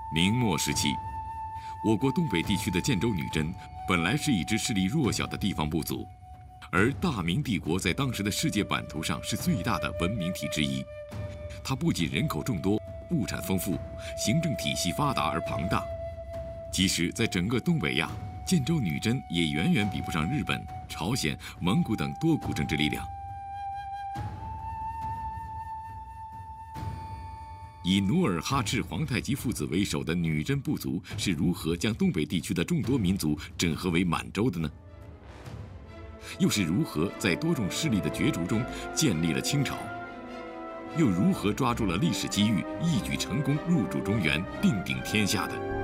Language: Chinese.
明末时期，我国东北地区的建州女真本来是一支势力弱小的地方部族，而大明帝国在当时的世界版图上是最大的文明体之一。它不仅人口众多、物产丰富、行政体系发达而庞大，即使在整个东北亚，建州女真也远远比不上日本、朝鲜、蒙古等多股政治力量。以努尔哈赤、皇太极父子为首的女真部族是如何将东北地区的众多民族整合为满洲的呢？又是如何在多种势力的角逐中建立了清朝？又如何抓住了历史机遇，一举成功入主中原，定鼎天下的？